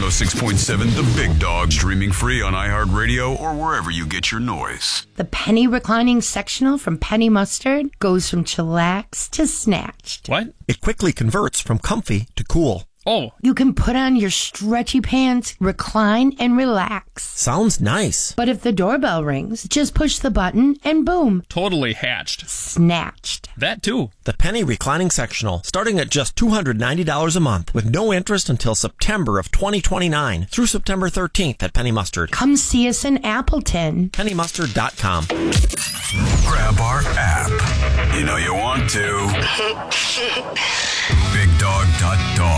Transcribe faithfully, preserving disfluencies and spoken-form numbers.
one oh six point seven The Big Dog, streaming free on iHeartRadio or wherever you get your noise. The penny reclining sectional from Penny Mustard goes from chillax to snatched. What? It quickly converts from comfy to cool. Oh. You can put on your stretchy pants, recline, and relax. Sounds nice. But if the doorbell rings, just push the button and boom. Totally hatched. Snatched. That too. The Penny Reclining Sectional, starting at just two hundred ninety dollars a month with no interest until September of twenty twenty-nine through September thirteenth at Penny Mustard. Come see us in Appleton. penny mustard dot com. Grab our app. You know you want to. big dog dot dog.